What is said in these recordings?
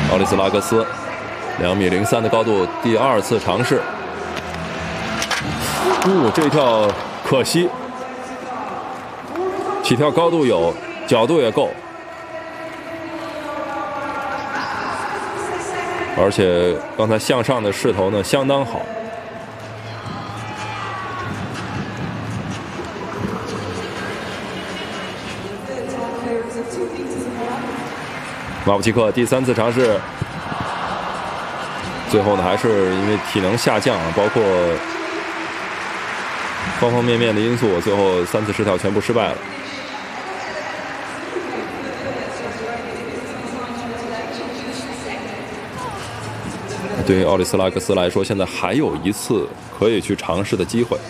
奥利斯拉格斯2.03米的高度，第2次尝试。这一跳可惜，起跳高度有，角度也够，而且刚才向上的势头呢相当好。马布奇克第3次尝试，最后呢还是因为体能下降，包括方方面面的因素，最后3次试跳全部失败了。对于奥利斯拉格斯来说，现在还有1次可以去尝试的机会。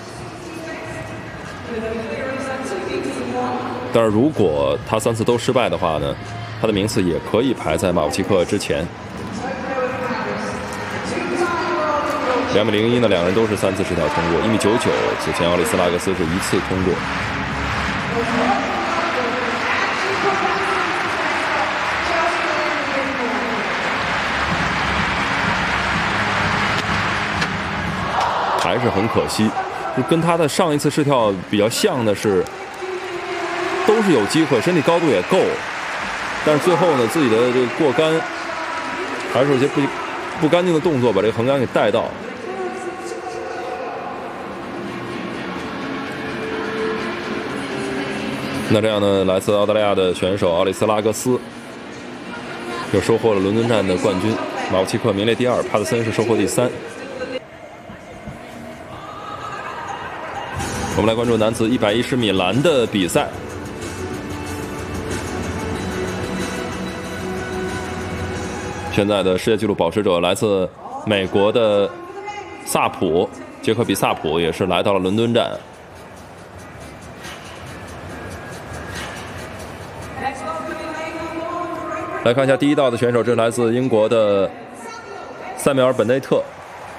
但是如果他3次都失败的话呢，他的名次也可以排在马布奇克之前。2.01米呢，两人都是3次试跳通过。1.99米，此前奥利斯拉格斯是1次通过。还是很可惜，就跟他的上一次试跳比较像的是，都是有机会，身体高度也够，但是最后呢，自己的这个过杆还是有些不干净的动作，把这个横杆给带到。那这样呢，来自澳大利亚的选手奥利斯拉格斯又收获了伦敦站的冠军，马布奇克名列第2，帕特森是收获第3。我们来关注男子110米栏的比赛。现在的世界纪录保持者来自美国的萨普，杰克比萨普也是来到了伦敦站。来看一下第1道的选手，这是来自英国的塞缪尔·本内特。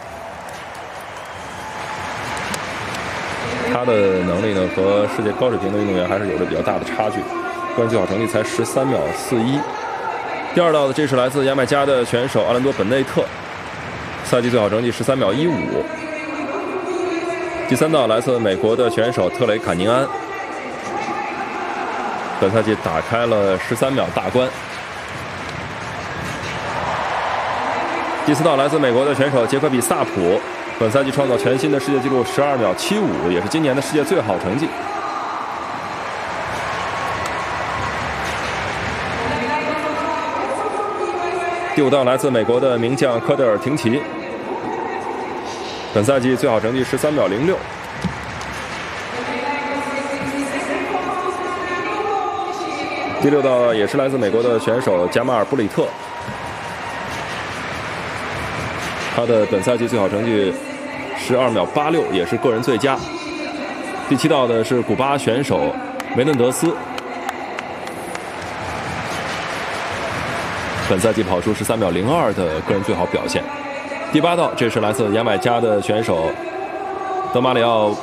他的能力呢和世界高水平的运动员还是有着比较大的差距，个人最好成绩才13.41秒。第2道的这是来自牙买加的选手阿兰多·本内特，赛季最好成绩13.15秒。第3道来自美国的选手特雷·坎宁安，本赛季打开了13秒大关。第4道来自美国的选手杰克比萨普，本赛季创造全新的世界纪录12.75秒，也是今年的世界最好成绩。第5道来自美国的名将科德尔·廷奇，本赛季最好成绩13.06秒。第6道也是来自美国的选手加马尔·布里特，他的本赛季最好成绩12.86秒，也是个人最佳。第7道的是古巴选手梅嫩德斯，本赛季跑出13.02秒的个人最好表现。第8道，这是来自牙买加的选手德马里奥